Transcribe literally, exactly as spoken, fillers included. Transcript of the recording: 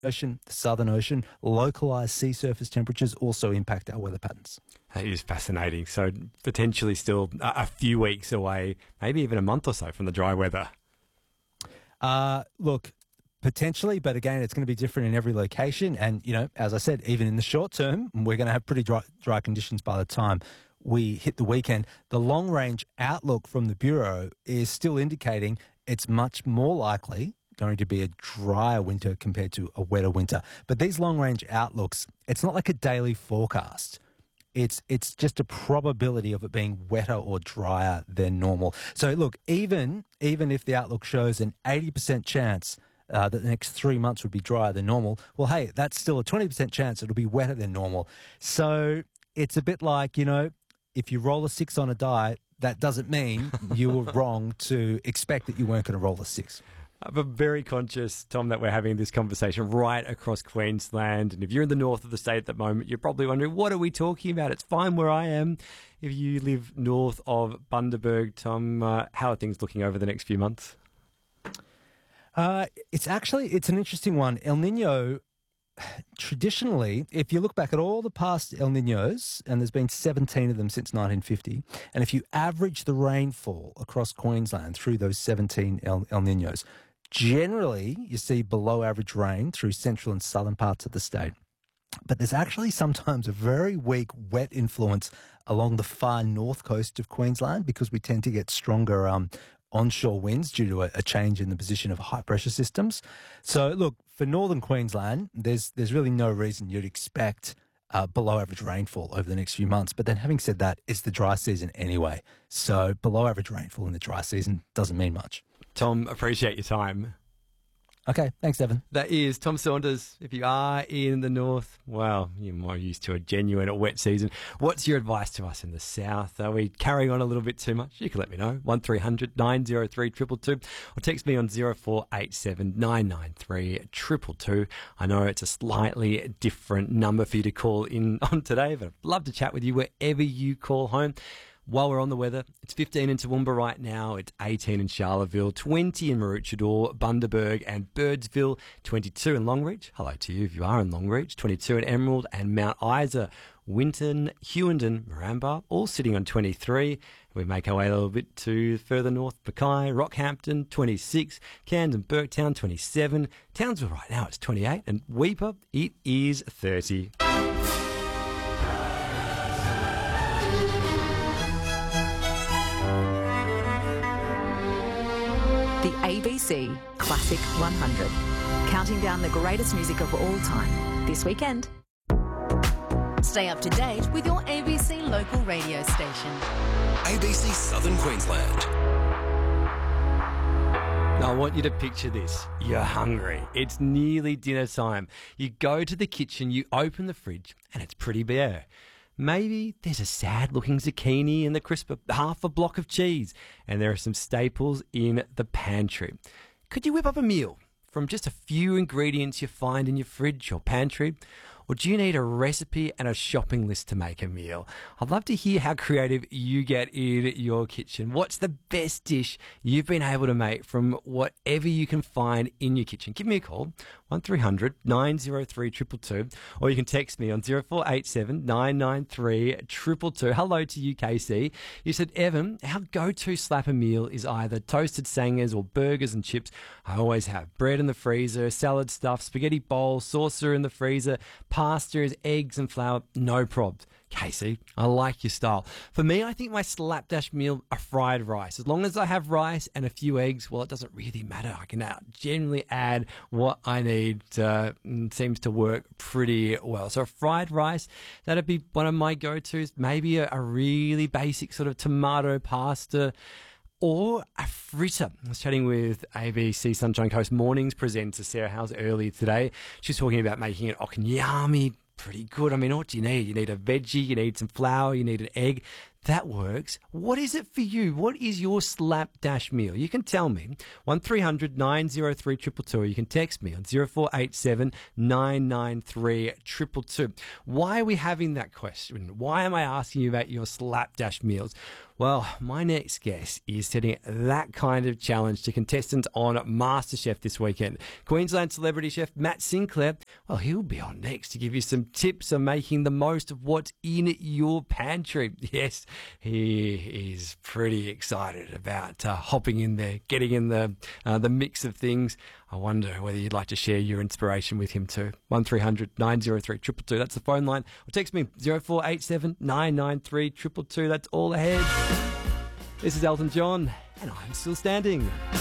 Ocean, the Southern Ocean, localised sea surface temperatures also impact our weather patterns. That is fascinating. So potentially still a, a few weeks away, maybe even a month or so from the dry weather. Uh, look, potentially, but again, it's going to be different in every location. And, you know, as I said, even in the short term, we're going to have pretty dry, dry conditions by the time we hit the weekend. The long-range outlook from the Bureau is still indicating it's much more likely going to be a drier winter compared to a wetter winter. But these long-range outlooks, it's not like a daily forecast. It's it's just a probability of it being wetter or drier than normal. So look, even even if the outlook shows an eighty percent chance uh, that the next three months would be drier than normal, well, hey, that's still a twenty percent chance it'll be wetter than normal. So it's a bit like, you know, if you roll a six on a die, that doesn't mean you were wrong to expect that you weren't going to roll a six. I'm very conscious, Tom, that we're having this conversation right across Queensland. And if you're in the north of the state at the moment, you're probably wondering, what are we talking about? It's fine where I am. If you live north of Bundaberg, Tom, uh, how are things looking over the next few months? Uh, it's actually, it's an interesting one. El Nino, traditionally, if you look back at all the past El Ninos, and there's been seventeen of them since nineteen fifty, and if you average the rainfall across Queensland through those seventeen El, El Ninos, generally you see below average rain through central and southern parts of the state. But there's actually sometimes a very weak wet influence along the far north coast of Queensland because we tend to get stronger um, onshore winds due to a, a change in the position of high pressure systems. So look, for northern Queensland, there's there's really no reason you'd expect uh, below average rainfall over the next few months. But then having said that, it's the dry season anyway. So below average rainfall in the dry season doesn't mean much. Tom, appreciate your time. Okay, thanks, Evan. That is Tom Saunders. If you are in the north, well, you're more used to a genuine or wet season. What's your advice to us in the south? Are we carrying on a little bit too much? You can let me know. one three hundred nine oh three two two two or text me on zero four eight seven nine nine three two two two. I know it's a slightly different number for you to call in on today, but I'd love to chat with you wherever you call home. While we're on the weather, it's fifteen in Toowoomba right now, it's eighteen in Charleville, twenty in Maroochydore, Bundaberg and Birdsville, twenty-two in Longreach. Hello to you if you are in Longreach. twenty-two in Emerald and Mount Isa, Winton, Hewenden, Maramba, all sitting on twenty-three. We make our way a little bit to further north, Mackay, Rockhampton, twenty-six, Camden, Burketown, twenty-seven, Townsville right now it's twenty-eight, and Weipa, it is thirty. The A B C Classic one hundred, counting down the greatest music of all time this weekend. Stay up to date with your A B C local radio station. A B C Southern Queensland. Now, I want you to picture this. You're hungry. It's nearly dinner time. You go to the kitchen, you open the fridge, and it's pretty bare. Maybe there's a sad-looking zucchini in the crisp of half a block of cheese, and there are some staples in the pantry. Could you whip up a meal from just a few ingredients you find in your fridge or pantry? Or do you need a recipe and a shopping list to make a meal? I'd love to hear how creative you get in your kitchen. What's the best dish you've been able to make from whatever you can find in your kitchen? Give me a call, one three hundred nine oh three two two two, or you can text me on zero four eight seven nine nine three two two two. Hello to you, K C. You said, Evan, our go-to slapper meal is either toasted sangers or burgers and chips. I always have bread in the freezer, salad stuff, spaghetti bowl, saucer in the freezer, pasta is eggs and flour, no probs. Casey, I like your style. For me, I think my slapdash meal are fried rice. As long as I have rice and a few eggs, well, it doesn't really matter. I can generally add what I need. Uh, it seems to work pretty well. So a fried rice, that'd be one of my go-tos. Maybe a, a really basic sort of tomato pasta, or a fritter. I was chatting with A B C Sunshine Coast Mornings presenter Sarah Howes earlier today. She's talking about making an okonomiyaki. Pretty good. I mean, what do you need? You need a veggie, you need some flour, you need an egg. That works. What is it for you? What is your slapdash meal? You can tell me, one three hundred nine oh three two two two, or you can text me on zero four eight seven nine nine three two two two. Why are we having that question? Why am I asking you about your slapdash meals? Well, my next guest is setting that kind of challenge to contestants on MasterChef this weekend. Queensland celebrity chef Matt Sinclair, well, he'll be on next to give you some tips on making the most of what's in your pantry. Yes, he is pretty excited about uh, hopping in there, getting in the uh, the mix of things. I wonder whether you'd like to share your inspiration with him too. one three hundred nine oh three two two two, that's the phone line. Or text me zero four eight seven nine nine three two two two, that's all ahead. This is Elton John, and I'm still standing.